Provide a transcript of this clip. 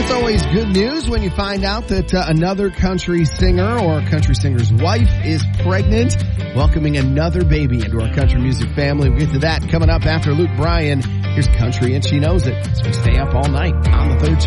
It's always good news when you find out that another country singer or a country singer's wife is pregnant, welcoming another baby into our country music family. We'll get to that coming up after Luke Bryan. Here's Country and She Knows It. So stay up all night on the Third Shift.